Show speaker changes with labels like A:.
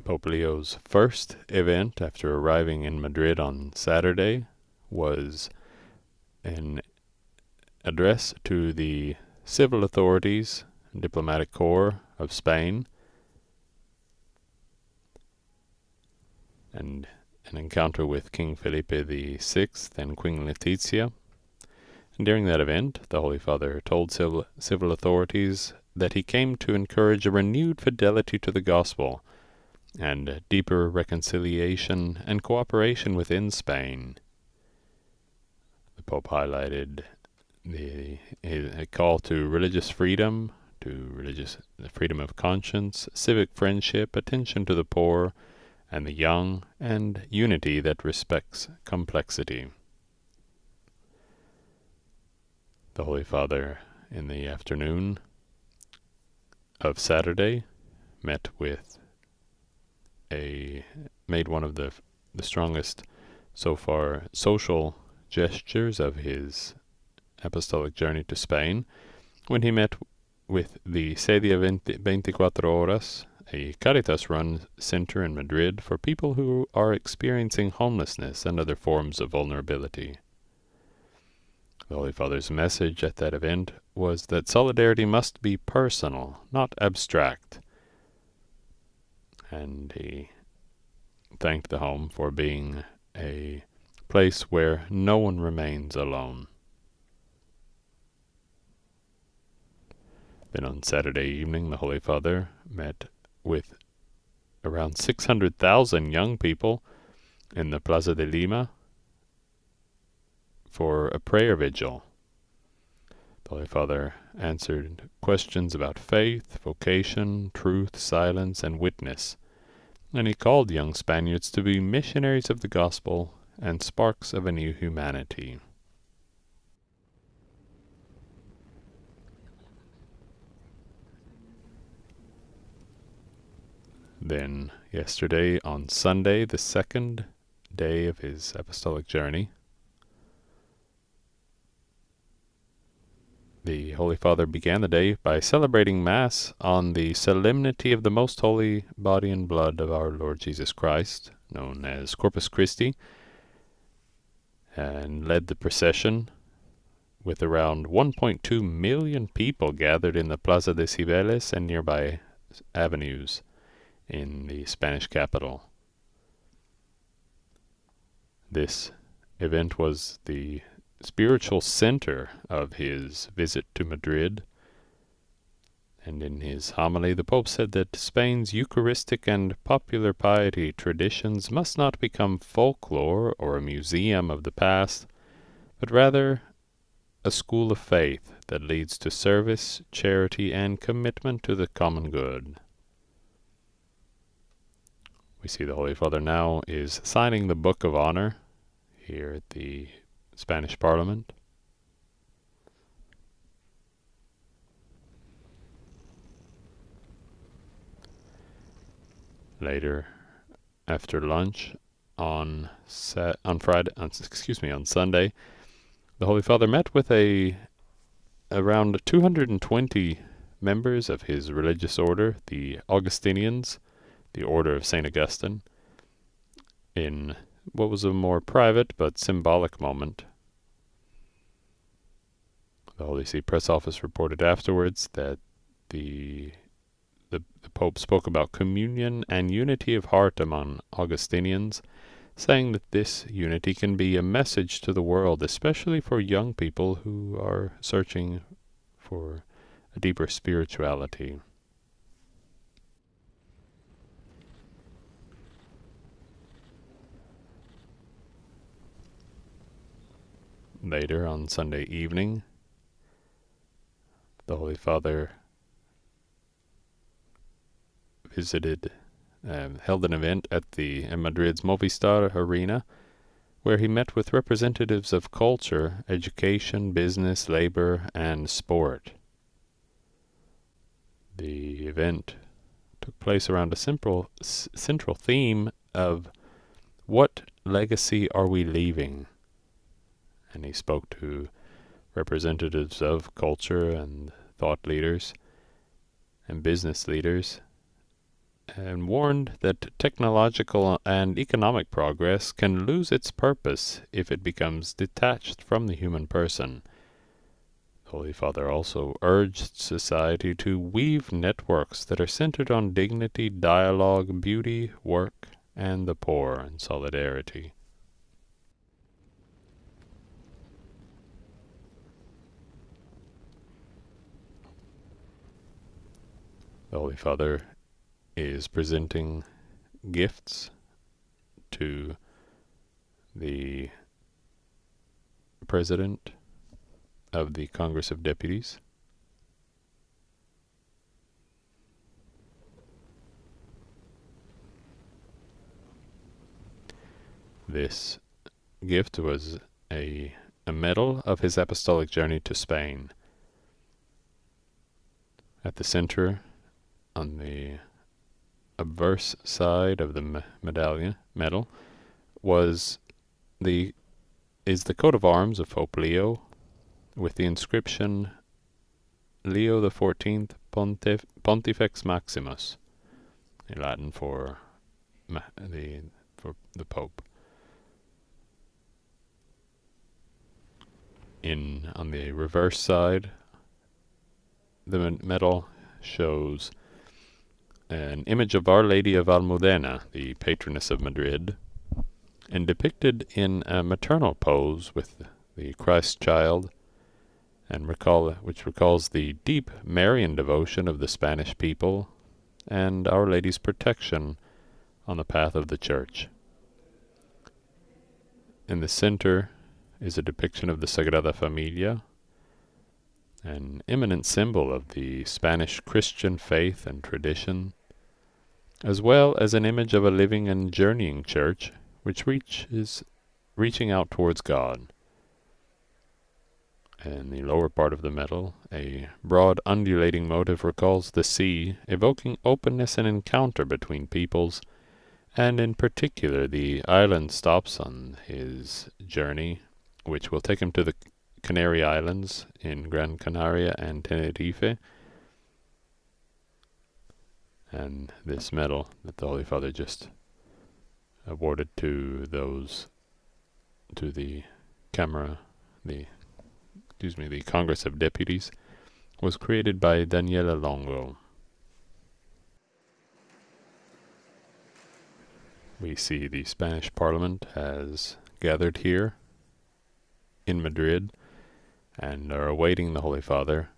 A: Pope Leo's first event after arriving in Madrid on Saturday was an address to the civil authorities and diplomatic corps of Spain, and an encounter with King Felipe VI and Queen Letizia. And during that event, the Holy Father told civil authorities that he came to encourage a renewed fidelity to the gospel and deeper reconciliation and cooperation within Spain. The Pope highlighted a call to religious freedom, the freedom of conscience, civic friendship, attention to the poor and the young, and unity that respects complexity. The Holy Father, in the afternoon of Saturday, made one of the strongest so far social gestures of his apostolic journey to Spain, when he met with the Sedia 24 Horas, a Caritas-run center in Madrid for people who are experiencing homelessness and other forms of vulnerability. The Holy Father's message at that event was that solidarity must be personal, not abstract, and he thanked the home for being a place where no one remains alone. Then on Saturday evening, the Holy Father met with around 600,000 young people in the Plaza de Lima for a prayer vigil. The Holy Father answered questions about faith, vocation, truth, silence, and witness, and he called young Spaniards to be missionaries of the gospel and sparks of a new humanity. Then, yesterday, on Sunday, the second day of his apostolic journey, the Holy Father began the day by celebrating Mass on the solemnity of the most holy body and blood of our Lord Jesus Christ, known as Corpus Christi, and led the procession with around 1.2 million people gathered in the Plaza de Cibeles and nearby avenues in the Spanish capital. This event was the spiritual center of his visit to Madrid, and in his homily the Pope said that Spain's Eucharistic and popular piety traditions must not become folklore or a museum of the past, but rather a school of faith that leads to service, charity, and commitment to the common good. We see the Holy Father now is signing the Book of Honor here at the Spanish Parliament. Later, after lunch on Sunday, the Holy Father met with around 220 members of his religious order, the Augustinians, the Order of St. Augustine, in what was a more private but symbolic moment. The Holy See Press Office reported afterwards that the Pope spoke about communion and unity of heart among Augustinians, saying that this unity can be a message to the world, especially for young people who are searching for a deeper spirituality. Later on Sunday evening, the Holy Father held an event at Madrid's Movistar Arena, where he met with representatives of culture, education, business, labor, and sport. The event took place around a central theme of what legacy are we leaving? And he spoke to representatives of culture and thought leaders and business leaders, and warned that technological and economic progress can lose its purpose if it becomes detached from the human person. The Holy Father also urged society to weave networks that are centered on dignity, dialogue, beauty, work, and the poor, and solidarity. The Holy Father is presenting gifts to the President of the Congress of Deputies. This gift was a medal of his apostolic journey to Spain. At the center, on the obverse side of the medal, is the coat of arms of Pope Leo, with the inscription Leo XIV Pontifex Maximus, in Latin for the Pope. On the reverse side, the medal shows an image of Our Lady of Almudena, the patroness of Madrid, and depicted in a maternal pose with the Christ child, and which recalls the deep Marian devotion of the Spanish people and Our Lady's protection on the path of the Church. In the center is a depiction of the Sagrada Familia, an eminent symbol of the Spanish Christian faith and tradition, as well as an image of a living and journeying church which is reaching out towards God. In the lower part of the medal, a broad undulating motif recalls the sea, evoking openness and encounter between peoples, and in particular the island stops on his journey, which will take him to the Canary Islands in Gran Canaria and Tenerife. And this medal that the Holy Father just awarded to the Congress of Deputies, was created by Daniela Longo. We see the Spanish Parliament has gathered here in Madrid and are awaiting the Holy Father